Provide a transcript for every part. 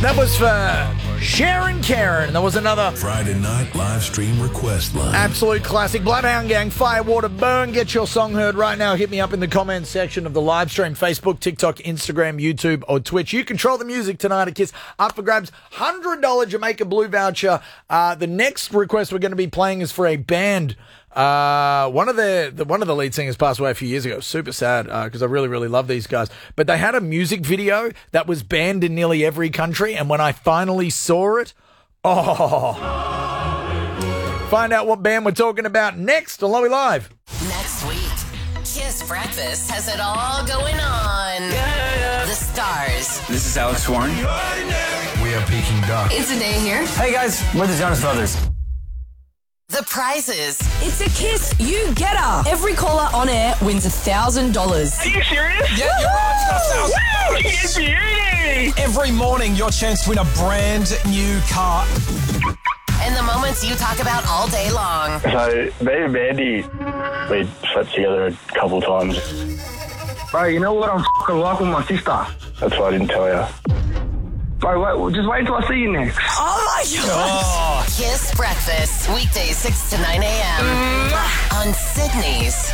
That was for Sharon Karen. There was another Friday night live stream request line. absolute classic. Bloodhound Gang, Firewater Burn. Get your song heard right now. Hit me up in the comments section of the live stream. Facebook, TikTok, Instagram, YouTube, or Twitch. You control the music tonight at Kiss. Up for grabs, $100 Jamaica Blue voucher. The next request we're going to be playing is for a band. One of the lead singers passed away a few years ago. Super sad because I really, really love these guys. But they had a music video that was banned in nearly every country, and when I finally saw it, find out what band we're talking about next on Lowy Live. Next week, Kiss Breakfast has it all going on. Yeah. The stars. This is Alex Warren. We are Peking Duck. It's a day here. Hey guys, we're the Jonas Brothers. The prizes. It's a Kiss You Getter. Every caller on air wins $1,000. Are you serious? Yeah, you're right. Woo! It's beauty! Every morning, your chance to win a brand new car. And the moments you talk about all day long. So, me and Mandy, we slept together a couple times. Bro, you know what I'm f***ing like with my sister? That's why I didn't tell you. Bro, just wait till I see you next. Oh my God. Kiss Breakfast, weekdays 6 to 9 a.m. On Sydney's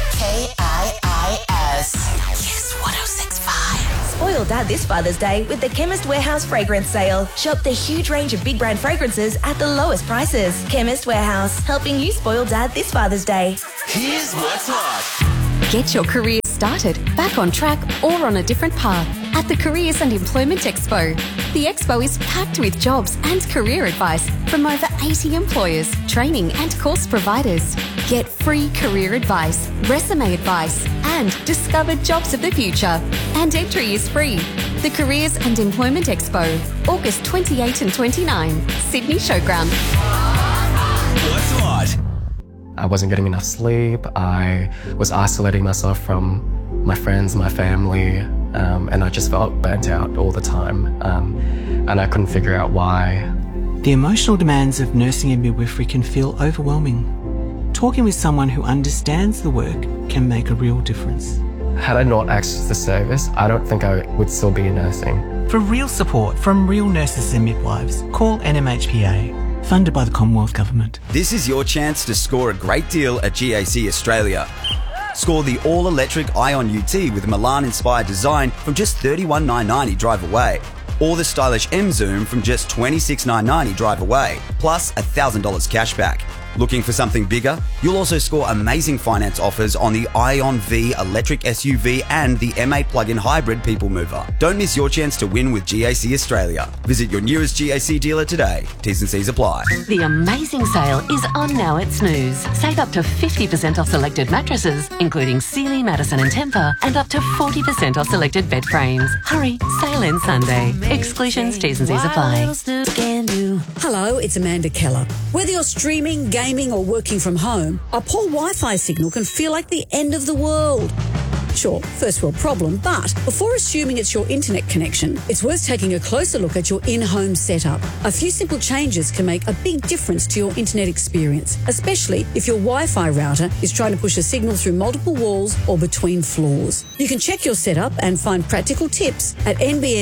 KIIS. Kiss 106.5. Spoil Dad this Father's Day with the Chemist Warehouse fragrance sale. Shop the huge range of big brand fragrances at the lowest prices. Chemist Warehouse, helping you spoil Dad this Father's Day. Here's what's hot. Get your career started, back on track, or on a different path at the Careers and Employment Expo. The expo is packed with jobs and career advice from over 80 employers, training and course providers. Get free career advice, resume advice, and discover jobs of the future. And entry is free. The Careers and Employment Expo, August 28 and 29, Sydney Showground. What's hot? I wasn't getting enough sleep. I was isolating myself from my friends, my family, and I just felt burnt out all the time. And I couldn't figure out why. The emotional demands of nursing and midwifery can feel overwhelming. Talking with someone who understands the work can make a real difference. Had I not accessed the service, I don't think I would still be nursing. For real support from real nurses and midwives, call NMHPA. Funded by the Commonwealth Government. This is your chance to score a great deal at GAC Australia. Score the all-electric Ion UT with Milan-inspired design from just $31,990 drive away. Or the stylish M-Zoom from just $26,990 drive away, plus $1,000 cashback. Looking for something bigger? You'll also score amazing finance offers on the Ion V electric SUV and the MA plug-in hybrid people mover. Don't miss your chance to win with GAC Australia. Visit your nearest GAC dealer today. T's and C's apply. The amazing sale is on now at Snooze. Save up to 50% off selected mattresses, including Sealy, Madison and Tempur, and up to 40% off selected bed frames. Hurry, sale ends Sunday. Exclusions, T's and C's apply. Hello, it's Amanda Keller. Whether you're streaming, gaming or working from home, a poor Wi-Fi signal can feel like the end of the world. Sure, first world problem, but before assuming it's your internet connection, it's worth taking a closer look at your in-home setup. A few simple changes can make a big difference to your internet experience, especially if your Wi-Fi router is trying to push a signal through multiple walls or between floors. You can check your setup and find practical tips at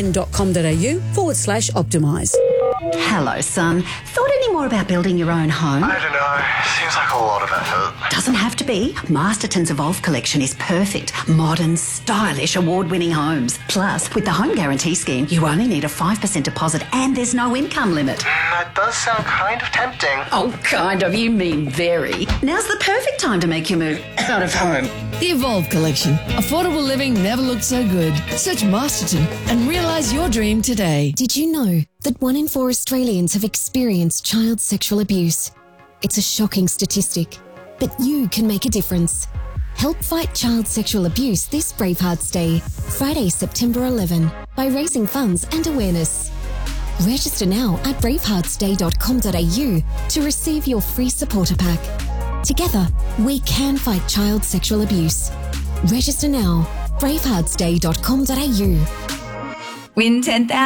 nbn.com.au/optimise. Hello, son. Thought any more about building your own home? I don't know. Seems like a lot of effort. Doesn't have to be. Masterton's Evolve collection is perfect. Modern, stylish, award-winning homes. Plus, with the home guarantee scheme, you only need a 5% deposit and there's no income limit. That does sound kind of tempting. Oh, kind of. You mean very. Now's the perfect time to make your move out of home. The Evolve Collection. Affordable living never looked so good. Search Masterton and realise your dream today. Did you know that 1 in 4 Australians have experienced child sexual abuse? It's a shocking statistic, but you can make a difference. Help fight child sexual abuse this Bravehearts Day, Friday, September 11, by raising funds and awareness. Register now at braveheartsday.com.au to receive your free supporter pack. Together, we can fight child sexual abuse. Register now, braveheartsday.com.au. Win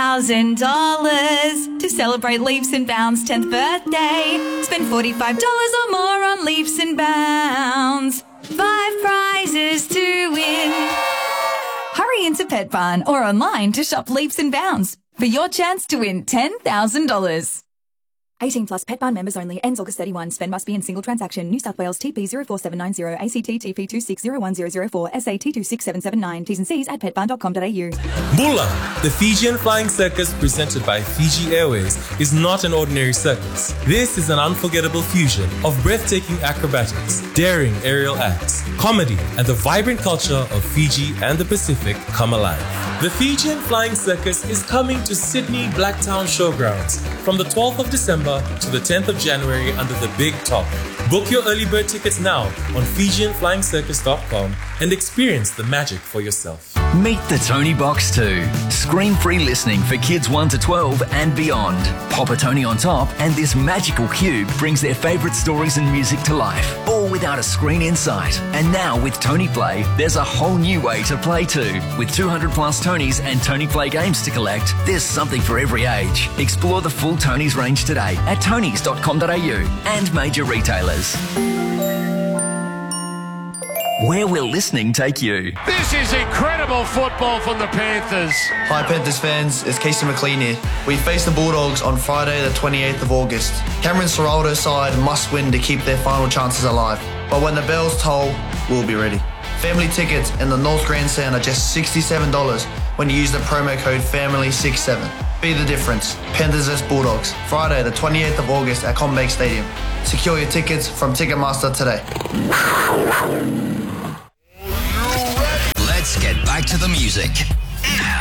$10,000 to celebrate Leaps and Bounds' 10th birthday. Spend $45 or more on Leaps and Bounds. 5 prizes to win. Hurry into Pet Barn or online to shop Leaps and Bounds. for your chance to win $10,000. 18 plus Pet Barn members only. Ends August 31. Spend must be in single transaction. New South Wales TP 04790 ACT TP 260104 SA T26779. T's and C's at petbarn.com.au. Bula, the Fijian Flying Circus presented by Fiji Airways, is not an ordinary circus. This is an unforgettable fusion of breathtaking acrobatics, daring aerial acts, comedy, and the vibrant culture of Fiji and the Pacific come alive. The Fijian Flying Circus is coming to Sydney Blacktown Showgrounds from the 12th of December to the 10th of January under the Big Top. Book your early bird tickets now on FijianFlyingCircus.com and experience the magic for yourself. Meet the Tony Box 2. Screen-free listening for kids 1 to 12 and beyond. Pop a Tony on top and this magical cube brings their favourite stories and music to life, all without a screen in sight. And now with Tony Play, there's a whole new way to play too. With 200 plus Tonys and Tony Play games to collect, there's something for every age. Explore the full Tonys range today at tonys.com.au and major retailers. Where will listening take you? This is incredible football from the Panthers. Hi Panthers fans, it's Casey McLean here. We face the Bulldogs on Friday the 28th of August. Cameron Ciraldo's side must win to keep their final chances alive. But when the bells toll, we'll be ready. Family tickets in the North Grandstand are just $67 when you use the promo code FAMILY67. Be the difference. Panthers vs Bulldogs. Friday the 28th of August at CommBank Stadium. Secure your tickets from Ticketmaster today. Let's get back to the music. Now,